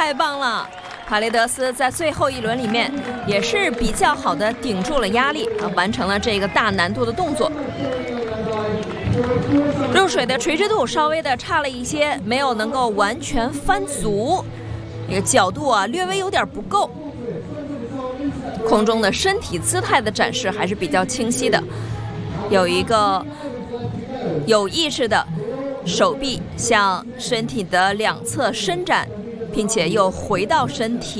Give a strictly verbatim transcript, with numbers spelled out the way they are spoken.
太棒了！帕雷德斯在最后一轮里面也是比较好的顶住了压力啊，完成了这个大难度的动作。入水的垂直度稍微的差了一些，没有能够完全翻足，这个角度啊略微有点不够。空中的身体姿态的展示还是比较清晰的，有一个有意识的手臂向身体的两侧伸展，并且又回到身体